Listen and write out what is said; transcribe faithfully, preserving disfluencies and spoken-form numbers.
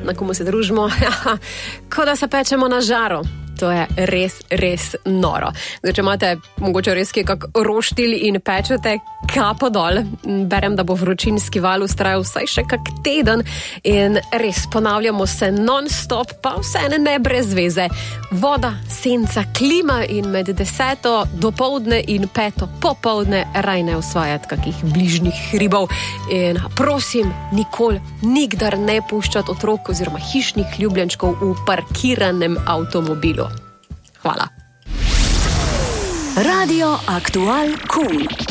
na komu se družimo, kot da se pečemo na žaru. To je res, res noro. Zdaj, če imate mogoče res kak roštilj in pečete, kapo dol. Berem, da bo vročinski val ustrajal vsaj še kak teden in res ponavljamo se non-stop, pa vseeno ne brez veze. Voda, senca, klima in med deseto dopoldne in peto popoldne raj ne osvajati kakih bližnjih hribov. In prosim, nikoli, nikdar ne puščati otrok oziroma hišnih ljubljenčkov v parkiranem avtomobilu. Hvala. Radio Aktual Cool.